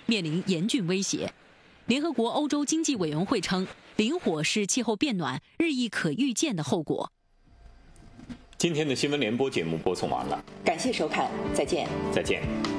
面临严峻威胁。联合国欧洲经济委员会称，林火是气候变暖日益可预见的后果。 今天的新闻联播节目播送完了， 感谢收看，再见。 再见。